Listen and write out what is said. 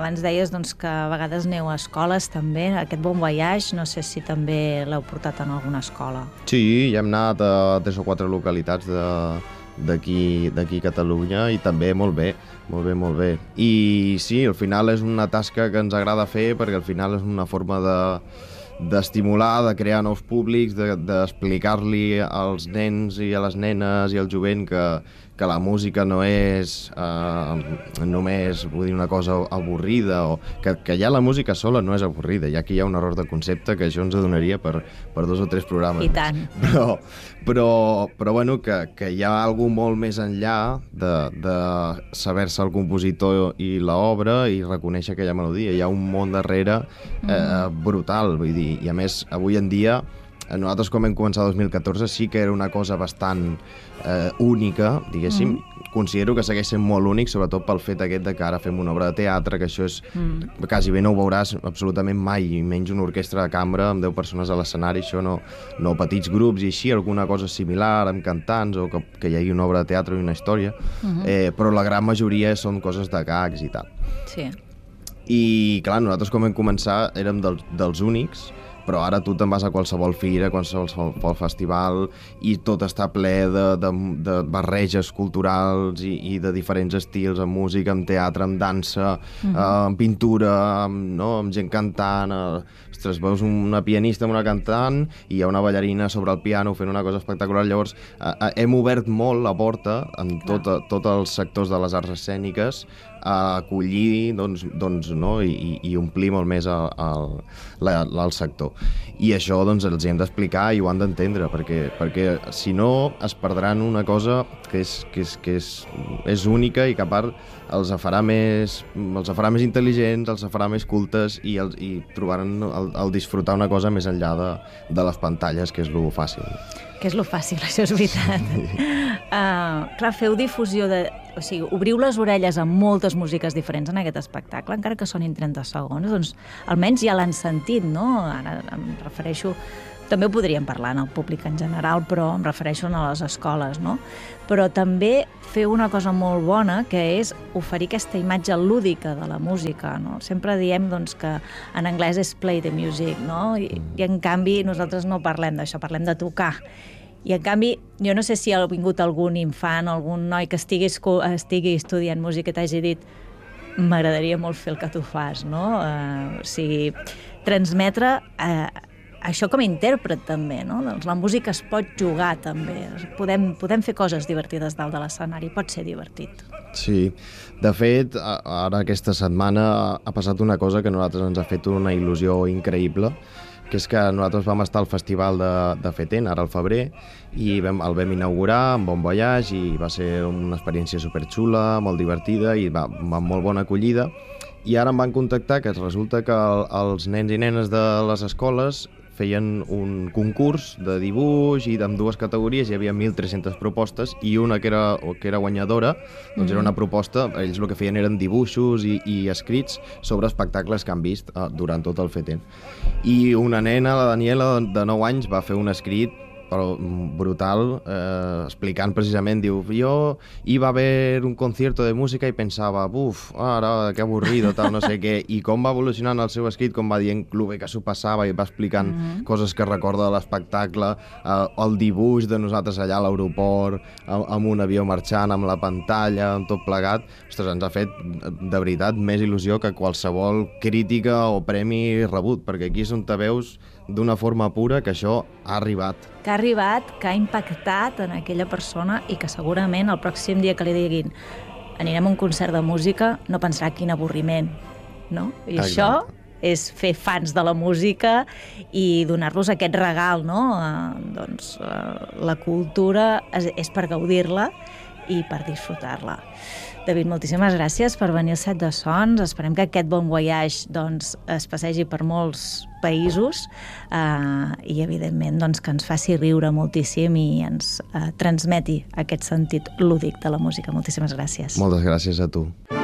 abans deies doncs, que a vegades aneu a escoles també, aquest Bon Voyage, no sé si també l'heu portat en alguna escola. Sí, ja hem anat a 3 o 4 localitats d'aquí a Catalunya i també molt bé. I sí, al final és una tasca que ens agrada fer perquè al final és una forma d'estimular, de crear nous públics, d'explicar-li als nens i a les nenes i al jovent que la música no és només una cosa avorrida, o que ja la música sola no és avorrida, ja que hi ha un error de concepte que això ens donaria per 2 o 3 programes. I tant. Però bueno, que hi ha alguna molt més enllà de saber-se el compositor i l'obra i reconèixer aquella melodia. Hi ha un món darrere brutal, vull dir, i a més, avui en dia, nosaltres com vam començar el 2014 sí que era una cosa bastant única, diguéssim. Considero que segueix sent molt únic, sobretot pel fet aquest de que ara fem una obra de teatre, que això és quasi bé no ho veuràs absolutament mai, i menys una orquestra de cambra amb 10 persones a l'escenari, això no petits grups i així, alguna cosa similar amb cantants o que hi hagi una obra de teatre i una història, però la gran majoria són coses de gags i tal. Sí. I clar, nosaltres com vam començar érem dels únics, però ara tu te'n vas a qualsevol fira, a qualsevol festival i tot està ple de barreges culturals i de diferents estils, amb música, amb teatre, amb dansa, amb pintura, amb gent cantant. Ostres, veus una pianista amb una cantant i hi ha una ballarina sobre el piano fent una cosa espectacular. Llavors hem obert molt la porta en tots els sectors de les arts escèniques a acollir i omplir molt més el sector. I això els hem d'explicar i ho han d'entendre, perquè si no es perdran una cosa que és única i que a part els farà més intel·ligents, els farà més cultes i trobaran el disfrutar una cosa més enllà de les pantalles, que és lo fàcil. Que és lo fàcil, això és veritat. Clar, feu difusió o sigui, obriu les orelles a moltes músiques diferents en aquest espectacle, encara que sonin 30 segons, doncs almenys ja l'han sentit, no? Ara em refereixo... També ho podríem parlar en el públic en general, però em refereixo a les escoles, no? Però també feu una cosa molt bona, que és oferir aquesta imatge lúdica de la música, no? Sempre diem doncs, que en anglès és play the music, no? I en canvi nosaltres no parlem d'això, parlem de tocar. I en canvi, jo no sé si ha vingut algun infant o algun noi que estigui estudiant música i t'hagi dit m'agradaria molt fer el que tu fas, no? O sigui, transmetre això com a intèrpret també, no? Doncs la música es pot jugar també, podem fer coses divertides dalt de l'escenari, pot ser divertit. Sí, de fet, ara aquesta setmana ha passat una cosa que a nosaltres ens ha fet una il·lusió increïble, que és que nosaltres vam estar al festival de FETEN, ara al febrer, i el vam inaugurar amb Bon Voyage i va ser una experiència superxula, molt divertida i va amb molt bona acollida. I ara em van contactar que resulta que els nens i nenes de les escoles feien un concurs de dibuix i amb 2 categories, hi havia 1.300 propostes i una que era guanyadora, doncs era una proposta, ells el que feien eren dibuixos i escrits sobre espectacles que han vist durant tot el FETEN. I una nena, la Daniela, de 9 anys, va fer un escrit però brutal, explicant precisament, diu, jo hi va haver un concierto de música i pensava, ara, que avorrido, tal, no sé què, i com va evolucionant el seu escrit, com va dient lo bé que s'ho passava i va explicant coses que recorda de l'espectacle, el dibuix de nosaltres allà a l'aeroport, amb un avió marxant, amb la pantalla, amb tot plegat. Ostres, ens ha fet, de veritat, més il·lusió que qualsevol crítica o premi rebut, perquè aquí és on te veus d'una forma pura que això ha arribat. Que ha arribat, que ha impactat en aquella persona i que segurament el pròxim dia que li diguin anirem a un concert de música no pensarà quin avorriment, no? I això és fer fans de la música i donar-los aquest regal, no? Doncs la cultura és per gaudir-la i per disfrutar-la. David, moltíssimes gràcies per venir al Set de Sons. Esperem que aquest Bon Voyage doncs, es passegi per molts països i, evidentment, doncs, que ens faci riure moltíssim i ens transmeti aquest sentit lúdic de la música. Moltíssimes gràcies. Moltes gràcies a tu.